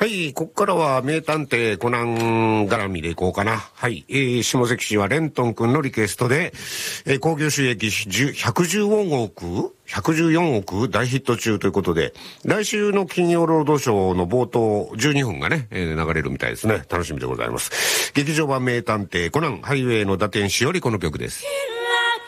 はい、ここからは名探偵コナン絡みでいこうかな。はい、下関市はレントン君のリクエストで、興行収益114億大ヒット中ということで、来週の金曜ロードショーの冒頭12分がね、流れるみたいですね。楽しみでございます。劇場版名探偵コナンハイウェイの打天使よりこの曲です。